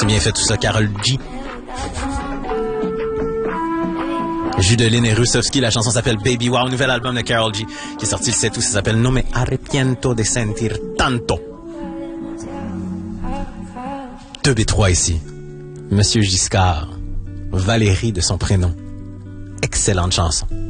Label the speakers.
Speaker 1: bien fait tout ça, Karol G. Judeline et Rusovski, la chanson s'appelle Baby Wow, nouvel album de Karol G qui est sorti le 7 août, ça s'appelle No me arrepiento de sentir tanto. 2B3 ici. Monsieur Giscard, Valérie de son prénom. Excellente chanson.